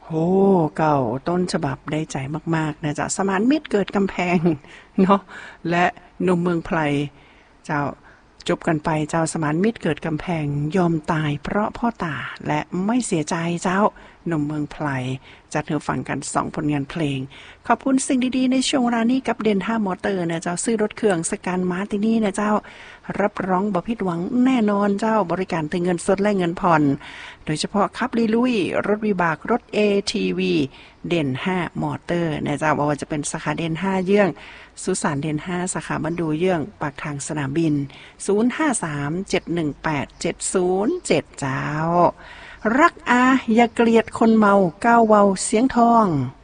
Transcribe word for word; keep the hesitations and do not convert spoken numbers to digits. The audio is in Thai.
โอ้เก่าต้นฉบับได้ใจมากๆนะจ๊ะสมานมิตรเกิดกำแพงเนาะและหนุ่มเมืองไพรเจ้าจบกันไปเจ้าสมานมิตรเกิดกำแพงยอมตายเพราะพ่อตาและไม่เสียใจเจ้าหนุ่มเมืองไพรจัดเธอฟังกันสองผลงานเพลงขอบคุณสิ่งดีๆในช่วงเวลานี้กับเดนห้ามอเตอร์นะเจ้าซื้อรถเครื่องสกันมาที่นี่นะเจ้ารับรองบ่ผิดหวังแน่นอนเจ้าบริการถึงเงินสดและเงินผ่อนโดยเฉพาะขับลีลุยรถวิบากรถ เอ ที วี เด่นห้ามอเตอร์นะเจ้าว่าจะเป็นสาขาเด่นห้าเยื่องสุสานเด่นห้าสาขาบันดูเยื่องปากทางสนามบินศูนย์ ห้า สาม เจ็ด หนึ่ง แปด เจ็ด ศูนย์ เจ็ดเจ้ารักอาอย่าเกลียดคนเมาก้าวเว้าเสียงทอง